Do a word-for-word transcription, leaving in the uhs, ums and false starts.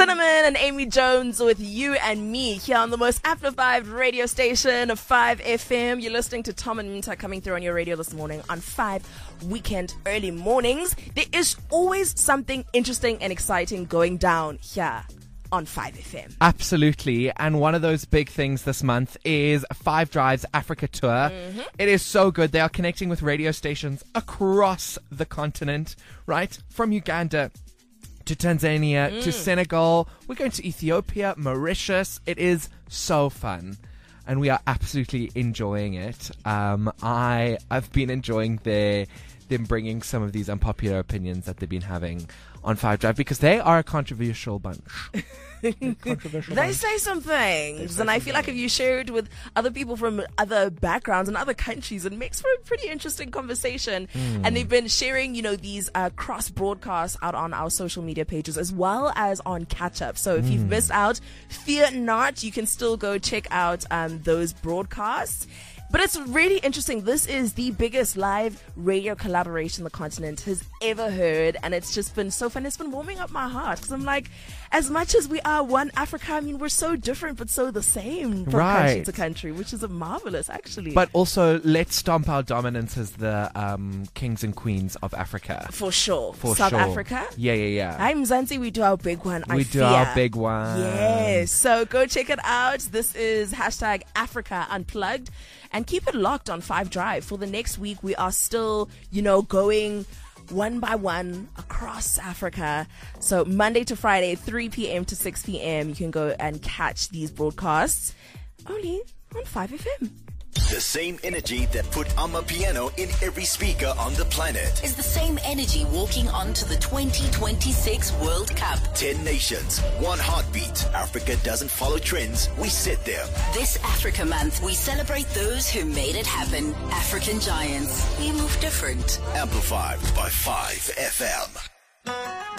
Cinnamon and Amy Jones with You and Me here on the most amplified radio station of five F M. You're listening to Tom and Minta coming through on your radio this morning on five Weekend Early Mornings. There is always something interesting and exciting going down here on five F M. Absolutely. And one of those big things this month is Five Drive's Africa Tour. Mm-hmm. It is so good. They are connecting with radio stations across the continent, right? From Uganda to Tanzania, mm. to Senegal. We're going to Ethiopia, Mauritius. It is so fun. And we are absolutely enjoying it. Um, I, I've been enjoying their, them bringing some of these unpopular opinions that they've been having on Five Drive because they are a controversial bunch. controversial they bunch. say some things, say and I feel things. like if you share it with other people from other backgrounds and other countries, it makes for a pretty interesting conversation. Mm. And they've been sharing, you know, these uh, cross broadcasts out on our social media pages as well as on Catch Up. So if mm. you've missed out, fear not, you can still go check out um, those broadcasts. But it's really interesting. This is the biggest live radio collaboration the continent has ever heard. And it's just been so fun. It's been warming up my heart. Because I'm like, as much as we are one Africa, I mean, we're so different, but so the same from right. country to country, which is a marvelous, actually. But also, let's stomp our dominance as the um, kings and queens of Africa. For sure. For South sure. Africa? Yeah, yeah, yeah. Hi, Mzansi, we do our big one. We I do fear. our big one. Yes. So go check it out. This is hashtag Africa Unplugged. And keep it locked on Five Drive. For the next week, we are still, you know, going one by one across Africa. So Monday to Friday, three p.m. to six p.m., you can go and catch these broadcasts only on five F M. The same energy that put Amapiano in every speaker on the planet is the same energy walking onto the twenty twenty-six World Cup. Ten nations, one heartbeat. Africa doesn't follow trends, we set them. This Africa Month, we celebrate those who made it happen. African giants. We move different. Amplified by five F M.